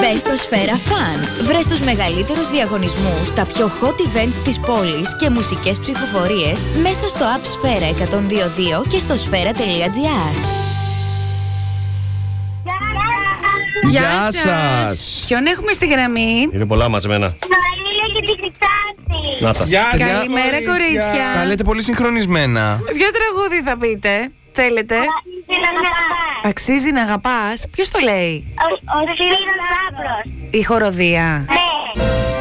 Μπες στο Σφαίρα Fun. Βρες τους μεγαλύτερους διαγωνισμούς, τα πιο hot events της πόλης και μουσικές ψηφοφορίες μέσα στο app Σφαίρα 102.2 και στο σφαίρα.gr. Γεια σας. Ποιον έχουμε στη γραμμή? Είναι πολλά μαζεμένα. Να τα. Καλημέρα, κορίτσια. Τα λέτε πολύ συγχρονισμένα. Ποιο τραγούδι θα πείτε? Θέλετε? Αξίζει να αγαπάς. Ποιος το λέει? Ο Σφύρινος Άπρος. Η χοροδία. Ναι.